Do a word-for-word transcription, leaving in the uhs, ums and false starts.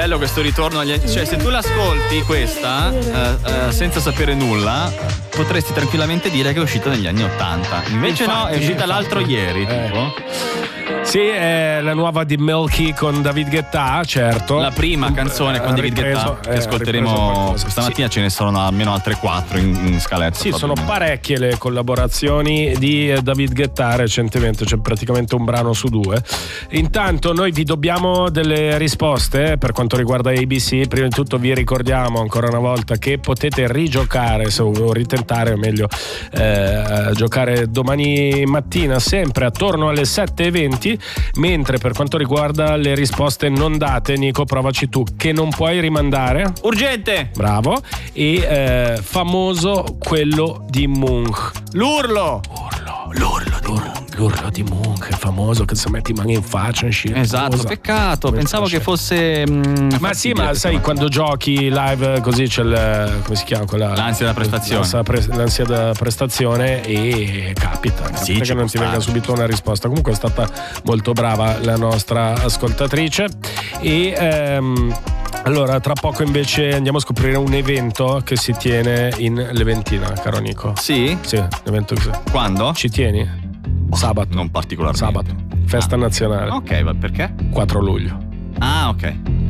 bello questo ritorno agli anni. Cioè, se tu l'ascolti questa eh, eh, senza sapere nulla, potresti tranquillamente dire che è uscita negli anni ottanta. Invece infatti, no, è uscita infatti. l'altro ieri, eh. tipo. Sì, è la nuova di Milky con David Guetta, certo. La prima canzone con David Guetta che eh, ascolteremo stamattina, sì. Ce ne sono almeno altre quattro in, in scaletta. Sì, sono parecchie le collaborazioni di David Guetta recentemente, c'è praticamente un brano su due. Intanto noi vi dobbiamo delle risposte per quanto riguarda A B C. Prima di tutto vi ricordiamo ancora una volta che potete rigiocare, se o ritentare o meglio eh, giocare domani mattina sempre attorno alle sette e venti. Mentre per quanto riguarda le risposte non date, Nico, provaci tu, che non puoi rimandare. Urgente! Bravo. E eh, famoso quello di Munch. L'urlo! Urlo, l'urlo di Munch. L'urlo di Munch è famoso, che si mette in mano in faccia. In esatto, cosa. Peccato, come pensavo che fosse mh, ma sì, ma sai, quando giochi live così c'è il, come si chiama quella, l'ansia da prestazione l'ansia, l'ansia da prestazione e capita, capita sì, che non ti venga subito una risposta. Comunque è stata molto brava la nostra ascoltatrice. E ehm, allora tra poco invece andiamo a scoprire un evento che si tiene in Leventina, caro Nico. Sì? Sì, l'evento che... Quando? Ci tieni? Sabato. Non particolarmente. Sabato, festa ah. nazionale. Ok, ma perché? quattro luglio. Ah, ok.